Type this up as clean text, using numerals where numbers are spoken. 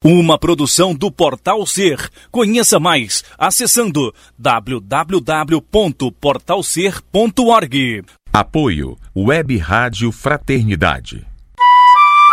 Uma produção do Portal Ser. Conheça mais acessando www.portalser.org. Apoio Web Rádio Fraternidade.